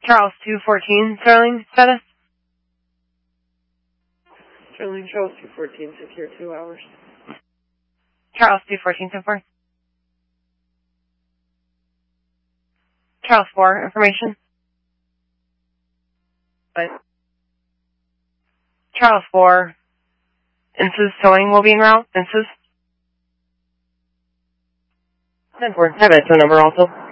Charles 214, Sterling, status? Sterling, Charles 214, secure 2 hours. Charles 214, 10-4. Charles 4, information. Bye. Charles 4, INSYS towing will be en route, INSYS. 10-4, have it, the number also.